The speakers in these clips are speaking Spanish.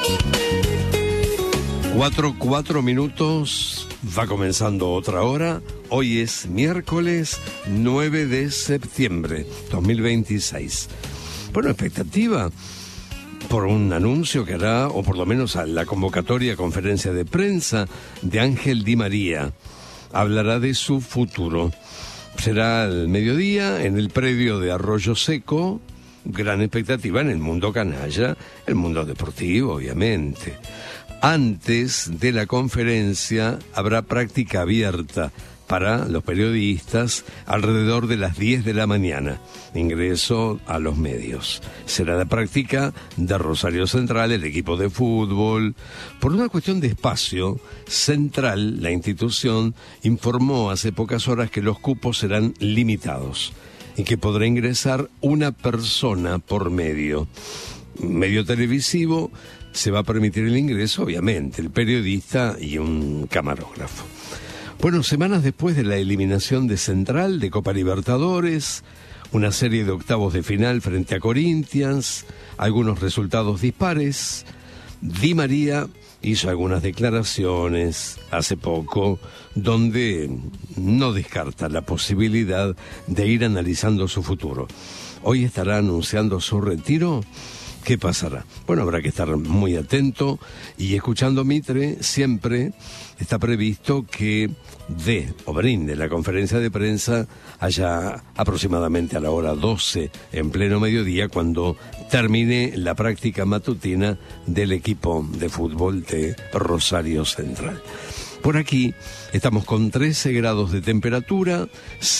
4 minutos, va comenzando otra hora. Hoy es miércoles 9 de septiembre 2026. Bueno, expectativa por un anuncio que hará, o por lo menos a la convocatoria a conferencia de prensa de Ángel Di María. Hablará de su futuro. Será al mediodía en el predio de Arroyo Seco. Gran expectativa en el mundo canalla, el mundo deportivo, obviamente. Antes de la conferencia habrá práctica abierta para los periodistas alrededor de las 10 de la mañana. Ingreso a los medios. Será la práctica de Rosario Central, el equipo de fútbol. Por una cuestión de espacio, Central, la institución, informó hace pocas horas que los cupos serán limitados y que podrá ingresar una persona por medio. Medio televisivo, se va a permitir el ingreso, obviamente, el periodista y un camarógrafo. Bueno, semanas después de la eliminación de Central de Copa Libertadores, una serie de octavos de final frente a Corinthians, algunos resultados dispares, Di María hizo algunas declaraciones hace poco donde no descarta la posibilidad de ir analizando su futuro. Hoy estará anunciando su retiro. ¿Qué pasará? Bueno, habrá que estar muy atento y escuchando Mitre. Siempre está previsto que dé o brinde la conferencia de prensa allá aproximadamente a la hora 12 en pleno mediodía, cuando termine la práctica matutina del equipo de fútbol de Rosario Central. Por aquí estamos con 13 grados de temperatura,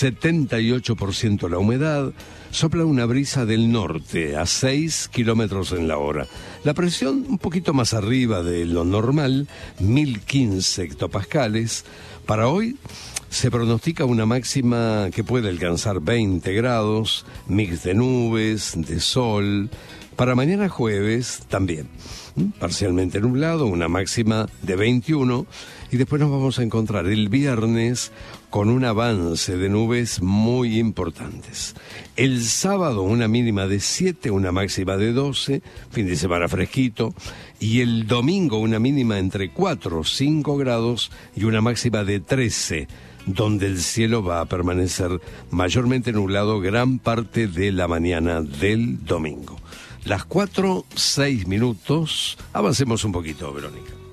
78% la humedad, sopla una brisa del norte a 6 kilómetros en la hora. La presión un poquito más arriba de lo normal, 1015 hectopascales. Para hoy se pronostica una máxima que puede alcanzar 20 grados, mix de nubes, de sol. Para mañana jueves también, parcialmente nublado, una máxima de 21. Y después nos vamos a encontrar el viernes con un avance de nubes muy importantes. El sábado una mínima de 7, una máxima de 12, fin de semana fresquito. Y el domingo una mínima entre 4 o 5 grados y una máxima de 13, donde el cielo va a permanecer mayormente nublado gran parte de la mañana del domingo. Las 4:06, avancemos un poquito, Verónica.